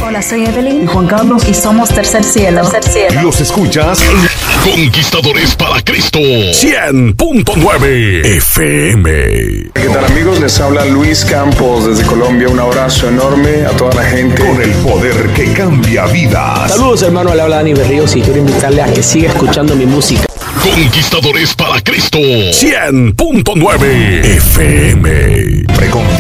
Hola, soy Evelyn y Juan Carlos y somos Tercer Cielo. Los escuchas en Conquistadores para Cristo 100.9 FM. ¿Qué tal, amigos? Les habla Luis Campos desde Colombia. Un abrazo enorme a toda la gente. Con el poder que cambia vidas. Saludos, hermano, le habla Dani Berríos y quiero invitarle a que siga escuchando mi música. Conquistadores para Cristo 100.9 FM. Preconquista.